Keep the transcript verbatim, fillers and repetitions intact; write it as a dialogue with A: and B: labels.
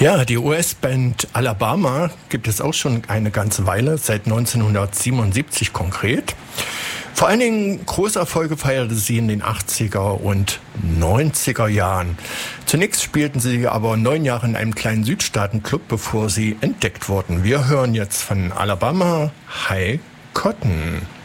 A: Ja, die U S-Band Alabama gibt es auch schon eine ganze Weile, seit neunzehnhundertsiebenundsiebzig konkret. Vor allen Dingen Großerfolge feierte sie in den achtziger und neunziger Jahren. Zunächst spielten sie aber neun Jahre in einem kleinen Südstaatenclub, bevor sie entdeckt wurden. Wir hören jetzt von Alabama High Cotton.